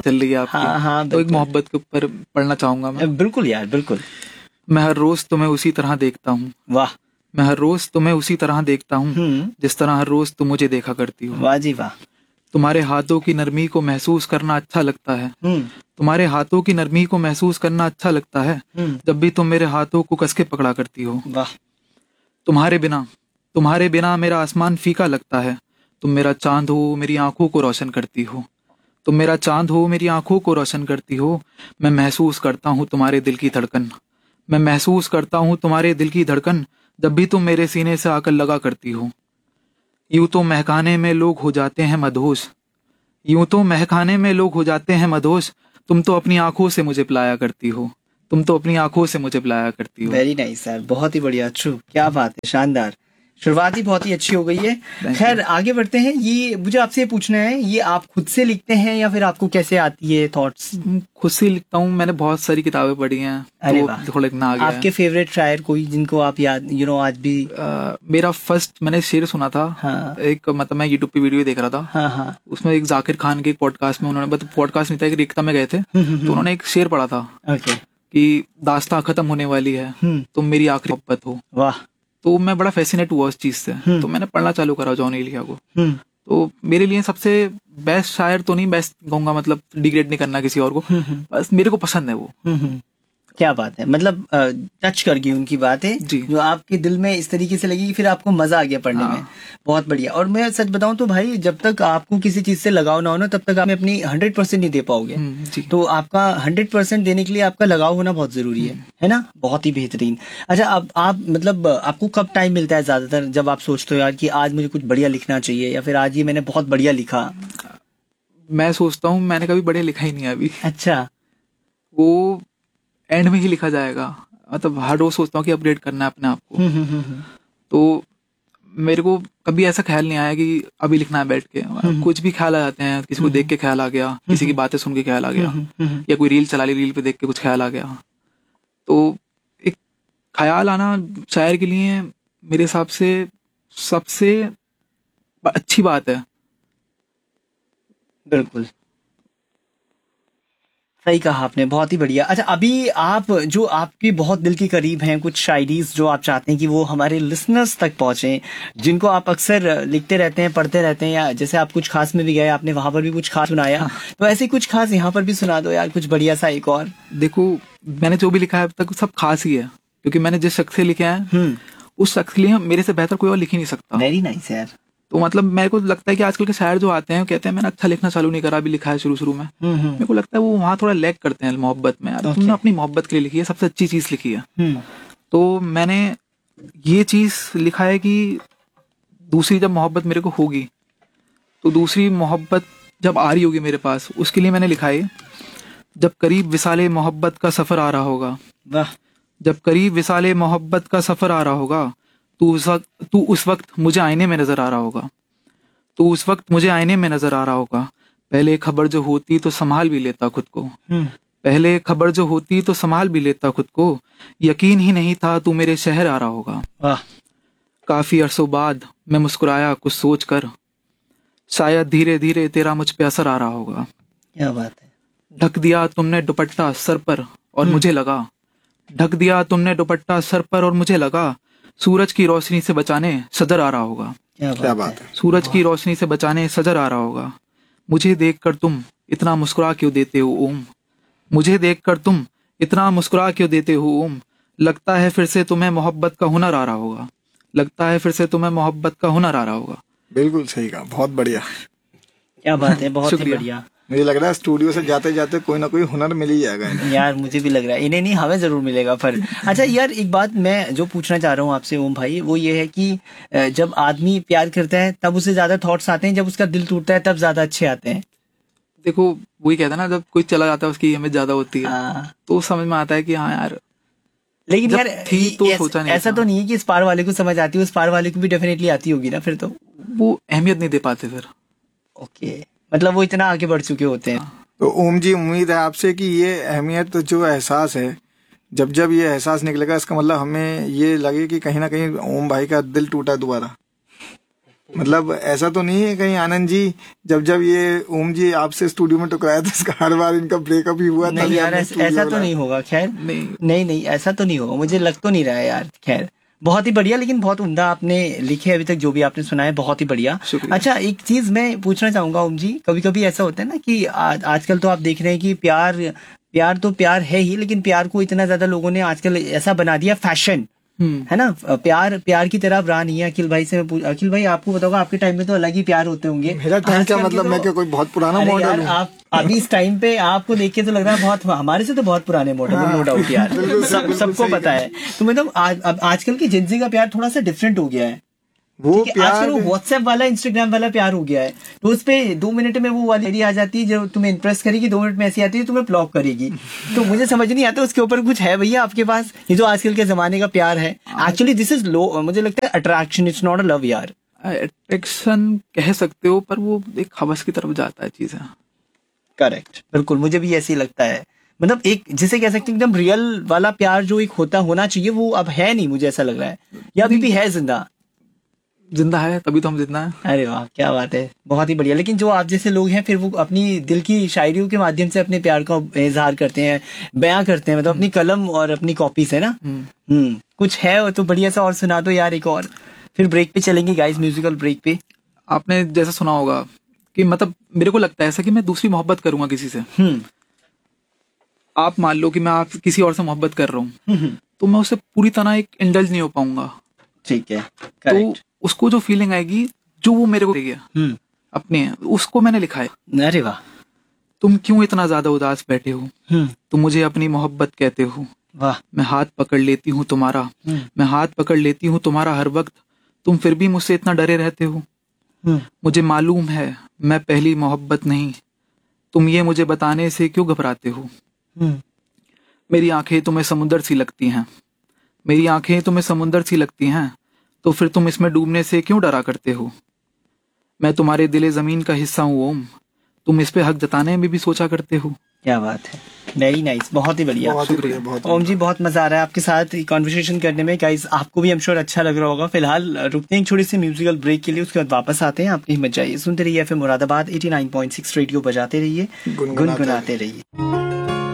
चल रही है आपकी। हाँ हाँ, तो एक मोहब्बत के ऊपर पढ़ना चाहूंगा मैं। बिल्कुल यार, बिल्कुल। मैं हर रोज तुम्हें उसी तरह देखता हूँ, वाह। मैं हर रोज तुम्हें उसी तरह देखता हूँ जिस तरह हर रोज तुम मुझे देखा करती हो। वाह जी वाह। तुम्हारे हाथों की नरमी को महसूस करना अच्छा लगता है, तुम्हारे हाथों की नरमी को महसूस करना अच्छा लगता है जब भी तुम मेरे हाथों को कसके पकड़ा करती हो। वाह। तुम्हारे बिना मेरा आसमान फीका लगता है, तुम मेरा चांद हो, मेरी आंखों को रोशन करती हो। तुम मेरा चांद हो, मेरी आंखों को रोशन करती हो। मैं महसूस करता हूँ तुम्हारे दिल की धड़कन, मैं महसूस करता हूँ तुम्हारे दिल की धड़कन जब भी तुम मेरे सीने से आकर लगा करती हो। यूं तो महकाने में लोग हो जाते हैं मदहोश, यूं तो महकाने में लोग हो जाते हैं मदहोश, तुम तो अपनी आंखों से मुझे पिलाया करती हो, तुम तो अपनी आंखों से मुझे पिलाया करती हो। वेरी नाइस सर, बहुत ही बढ़िया। ट्रू, क्या बात है, शानदार। शुरुआत ही बहुत ही अच्छी हो गई है। खैर आगे बढ़ते हैं। ये मुझे आपसे पूछना है, ये आप खुद से लिखते हैं या फिर आपको कैसे आती है थॉट्स? खुद से लिखता हूँ, मैंने बहुत सारी किताबें पढ़ी हैं। अरे तो वाह। थोड़ा लिखना आ गया। आपके फेवरेट शायर कोई जिनको आप याद आज भी? मेरा फर्स्ट मैंने शेर सुना था। हाँ। एक मतलब मैं यूट्यूब पे वीडियो देख रहा था। हाँ हाँ। उसमें एक जाकिर खान के पॉडकास्ट में उन्होंने, पॉडकास्ट नहीं था, एक रिक्ता में गए थे तो उन्होंने एक शेर पढ़ा था कि दास्तां खत्म होने वाली है, तुम मेरी आखिरी मोहब्बत हो। वाह। तो मैं बड़ा फैसिनेट हुआ उस चीज से, तो मैंने पढ़ना चालू करा जॉन एलिया को। तो मेरे लिए सबसे बेस्ट शायर तो नहीं, बेस्ट कहूंगा, मतलब डिग्रेड नहीं करना किसी और को, बस मेरे को पसंद है वो। क्या बात है, मतलब टच कर गई उनकी बातें जो आपके दिल में इस तरीके से लगी कि फिर आपको मजा आ गया पढ़ने में। बहुत बढ़िया। और मैं सच बताऊं तो भाई, जब तक आपको किसी चीज से लगाव ना हो ना, तब तक आप अपनी 100% नहीं दे पाओगे। तो आपका 100% देने के लिए आपका लगाव होना बहुत जरूरी है ना? बहुत ही बेहतरीन। अच्छा, अब आप मतलब आपको कब टाइम मिलता है ज्यादातर, जब आप सोचते हो यार कि आज मुझे कुछ बढ़िया लिखना चाहिए, या फिर आज ये मैंने बहुत बढ़िया लिखा? मैं सोचता हूँ मैंने कभी बढ़िया लिखा ही नहीं है अभी। अच्छा। वो एंड में ही लिखा जाएगा, मतलब हर रोज सोचता हूँ कि अपग्रेड करना है अपने आप को। तो मेरे को कभी ऐसा ख्याल नहीं आया कि अभी लिखना है बैठ के। कुछ भी ख्याल आ जाते हैं, किसी को देख के ख्याल आ गया, किसी की बातें सुन के ख्याल आ गया, या कोई रील चला ली, रील पे देख के कुछ ख्याल आ गया। तो एक ख्याल आना शायर के लिए मेरे हिसाब से सबसे अच्छी बात है। बिल्कुल सही कहा आपने, बहुत ही बढ़िया। अच्छा, अभी आप जो आपकी बहुत दिल के करीब हैं, कुछ शायरीज जो आप चाहते हैं कि वो हमारे लिसनर्स तक पहुंचे, जिनको आप अक्सर लिखते रहते हैं, पढ़ते रहते हैं, या जैसे आप कुछ खास में भी गए, आपने वहां पर भी कुछ खास सुनाया, तो ऐसे कुछ खास यहाँ पर भी सुना दो यार, कुछ बढ़िया सा एक और। देखो, मैंने जो भी लिखा है अब तक सब खास ही है, क्योंकि मैंने जिस शख्स से लिखा है उस शख्स के लिए मेरे से बेहतर कोई और लिख ही नहीं सकता। वेरी नाइस यार। तो मतलब मेरे को लगता है कि आजकल के शायर जो आते हैं कहते हैं मैंने अच्छा लिखना चालू नहीं करा, अभी लिखा है शुरू में। मेरे को लगता है वो वहाँ थोड़ा लैग करते हैं मोहब्बत में। यार तुमने अपनी मोहब्बत के लिए लिखी है, सबसे अच्छी चीज लिखी है। तो मैंने ये चीज लिखा है कि दूसरी जब मोहब्बत मेरे को होगी, तो दूसरी मोहब्बत जब आ रही होगी मेरे पास, उसके लिए मैंने लिखा है, जब करीब विसाले मोहब्बत का सफर आ रहा होगा, जब करीब विसाले मोहब्बत का सफर आ रहा होगा, तू उस वक्त मुझे आईने में नजर आ रहा होगा, तू उस वक्त मुझे आईने में नजर आ रहा होगा। पहले खबर जो होती तो संभाल भी लेता खुद को, पहले खबर जो होती तो संभाल भी लेता खुद को, यकीन ही नहीं था तू मेरे शहर आ रहा होगा। काफी अरसों बाद मैं मुस्कुराया कुछ सोच कर, शायद धीरे धीरे तेरा मुझ पे असर आ रहा होगा। क्या बात है। ढक दिया तुमने दुपट्टा सर पर और मुझे लगा, ढक दिया तुमने दुपट्टा सर पर और मुझे लगा, सूरज की रोशनी से बचाने सजर आ रहा होगा। क्या बात है। सूरज की रोशनी से बचाने सजर आ रहा होगा। मुझे देखकर तुम इतना मुस्कुरा क्यों देते हो ओम, मुझे देखकर तुम इतना मुस्कुरा क्यों देते हो ओम, लगता है फिर से तुम्हें मोहब्बत का हुनर आ रहा होगा, लगता है फिर से तुम्हें मोहब्बत का हुनर आ रहा होगा। बिल्कुल सही कहा, बहुत बढ़िया। क्या बात है, बहुत ही बढ़िया। मुझे लग रहा है स्टूडियो से जाते जाते कोई ना कोई हुनर मिल ही जाएगा यार। मुझे भी लग रहा है, इन्हें नहीं हमें जरूर मिलेगा पर। अच्छा यार, एक बात मैं जो पूछना चाह रहा हूँ आपसे ओम भाई, वो ये है कि जब आदमी प्यार करता है तब उसे ज्यादा थॉट्स आते हैं, जब उसका दिल टूटता है तब ज्यादा अच्छे आते हैं। देखो वही कहता है ना, जब कोई चला जाता है उसकी अहमियत ज्यादा होती है, तो समझ में आता है कि हाँ यार। लेकिन यार थी तो सोचा नहीं, ऐसा तो नहीं है कि इस पार वाले को समझ आती है, उस पार वाले को भी डेफिनेटली आती होगी ना, फिर तो वो अहमियत नहीं दे पाते फिर। ओके, मतलब वो इतना आगे बढ़ चुके होते हैं। तो ओम जी, उम्मीद है आपसे कि ये अहमियत जो एहसास है, जब जब ये एहसास निकलेगा, इसका मतलब हमें ये लगे कि कहीं ना कहीं ओम भाई का दिल टूटा दोबारा। मतलब ऐसा तो नहीं है कहीं आनंद जी, जब ये ओम जी आपसे स्टूडियो में टकराया था इसका हर बार इनका ब्रेकअप ही हुआ? नहीं यार, ऐसा तो नहीं होगा। खैर नहीं ऐसा तो नहीं होगा, मुझे लग तो नहीं रहा है यार। खैर बहुत ही बढ़िया, लेकिन बहुत उम्दा आपने लिखे अभी तक, जो भी आपने सुना है बहुत ही बढ़िया। अच्छा, एक चीज मैं पूछना चाहूंगा ओम जी, कभी कभी ऐसा होता है ना कि आजकल तो आप देख रहे हैं कि प्यार तो प्यार है ही, लेकिन प्यार को इतना ज्यादा लोगों ने आजकल ऐसा बना दिया फैशन, है ना। प्यार की तरह रहा नहीं है। अखिल भाई से मैं अखिल भाई आपको बताऊंगा, आपके टाइम में तो अलग ही प्यार होते होंगे। मेरा टाइम क्या मतलब, मैं क्या कोई बहुत पुराना मॉडल हूँ? आप अभी इस टाइम पे आपको देख के तो लग रहा है बहुत, हमारे से तो बहुत पुराने मॉडल, नो डाउट यार, सबको पता है। तो मतलब आजकल की जिंदगी का प्यार थोड़ा सा डिफरेंट हो गया है। वो आजकल वो व्हाट्सएप वाला, इंस्टाग्राम वाला प्यार हो गया है। तो उस पे 2 मिनट में वो वाली आ जाती है जो तुम्हें इंप्रेस करेगी, 2 मिनट में ऐसी आती है तुम्हें ब्लॉक करेगी। तो मुझे समझ नहीं आता उसके ऊपर कुछ है भैया आपके पास? ये जो आजकल के जमाने का प्यार है, एक्चुअली दिस इज लो, मुझे लगता है attraction, it's not a love यार। अट्रैक्शन कह सकते हो, पर वो एक हवस की तरफ जाता है चीजें। करेक्ट, बिल्कुल, मुझे भी ऐसे ही लगता है। मतलब एक जिसे कह सकते हैं एकदम रियल वाला प्यार जो एक होना चाहिए, वो अब है नहीं, मुझे ऐसा लग रहा है। या अभी भी है जिंदा है, तभी तो हम जिंदा हैं। अरे वाह, क्या बात है, बहुत ही बढ़िया। लेकिन जो आप जैसे लोग हैं, फिर वो अपनी दिल की शायरियों के माध्यम से अपने प्यार का इजहार करते हैं, बयां करते हैं, मतलब अपनी कलम और अपनी कॉपी से ना। कुछ है तो बढ़िया सा और सुना दो यार एक और, फिर ब्रेक पे चलेंगे गाइस, म्यूजिकल ब्रेक पे। आपने जैसा सुना होगा कि मतलब मेरे को लगता है ऐसा कि मैं दूसरी मोहब्बत करूंगा किसी से। आप मान लो कि मैं आप किसी और से मोहब्बत कर रहा हूँ, तो मैं उससे पूरी तरह एक इंडल्ज नहीं हो पाऊंगा। ठीक है, तो उसको जो फीलिंग आएगी, जो वो मेरे को दे गया अपने, उसको मैंने लिखा है। अरे वाह। तुम क्यों इतना ज्यादा उदास बैठे हो, तुम मुझे अपनी मोहब्बत कहते हो। वाह। मैं हाथ पकड़ लेती हूँ तुम्हारा, मैं हाथ पकड़ लेती हूँ तुम्हारा हर वक्त, तुम फिर भी मुझसे इतना डरे रहते हो। मुझे मालूम है मैं पहली मोहब्बत नहीं, तुम ये मुझे बताने से क्यों घबराते हो। मेरी आंखें तुम्हें समुंदर सी लगती हैं, मेरी आंखें तुम्हें समुंदर सी लगती हैं, तो फिर तुम इसमें डूबने से क्यों डरा करते हो। मैं तुम्हारे दिले जमीन का हिस्सा हूँ ओम, तुम इस पे हक जताने में भी सोचा करते हो। क्या बात है, वेरी नाइस, बहुत ही बढ़िया। ओम जी, बहुत मजा आ रहा है आपके साथ कॉन्वर्सेशन करने में। गाइस, आपको भी हम श्योर अच्छा लग रहा होगा। फिलहाल रुकते हैं एक छोटी सी म्यूजिकल ब्रेक के लिए, उसके बाद वापस आते हैं। आपकी हिम्मत चाहिए, सुनते रहिए FM मुरादाबाद 89.6 रेडियो, बजाते रहिए, गुनगुनाते रहिए।